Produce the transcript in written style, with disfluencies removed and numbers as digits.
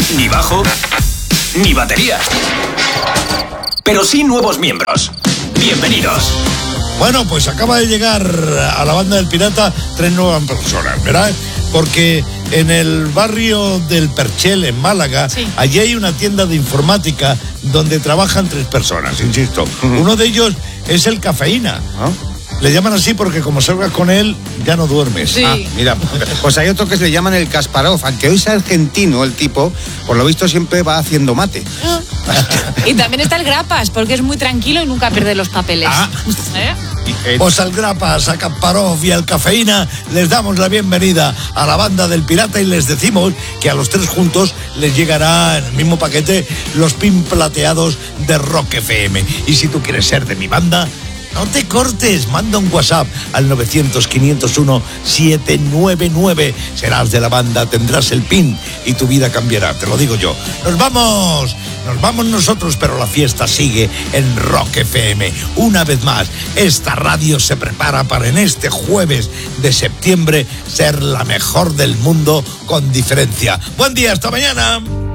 ni bajo, ni batería. Pero sí nuevos miembros. Bienvenidos. Bueno, pues acaba de llegar a la Banda del Pirata 3 nuevas personas, ¿verdad? Porque en el barrio del Perchel, en Málaga, sí, allí hay una tienda de informática donde trabajan 3 personas, insisto. Uno de ellos es el Cafeína. Le llaman así porque como salgas con él, ya no duermes. Sí. Mira, pues hay otro que se le llaman el Kasparov. Aunque hoy sea argentino el tipo, por lo visto siempre va haciendo mate. Y también está el Grapas, porque es muy tranquilo y nunca pierde los papeles. Pues al Grapas, a Kasparov y al Cafeína les damos la bienvenida a la Banda del Pirata y les decimos que a los 3 juntos les llegará en el mismo paquete los pin plateados de Rock FM. Y si tú quieres ser de mi banda, no te cortes, manda un WhatsApp al 900-501-799. Serás de la banda, tendrás el pin y tu vida cambiará, te lo digo yo. Nos vamos nosotros, pero la fiesta sigue en Rock FM. Una vez más, esta radio se prepara para en este jueves de septiembre ser la mejor del mundo con diferencia. Buen día, hasta mañana.